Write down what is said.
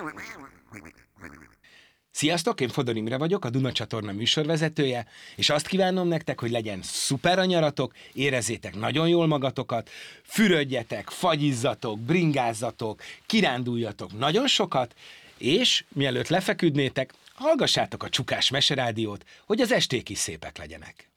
Sziasztok, én Fodor Imre vagyok, a Duna csatorna műsorvezetője, és azt kívánom nektek, hogy legyen szuper a nyaratok, érezzétek nagyon jól magatokat, fürödjetek, fagyizzatok, bringázzatok, kiránduljatok nagyon sokat, és mielőtt lefeküdnétek, hallgassátok a Csukás Meserádiót, hogy az esték is szépek legyenek.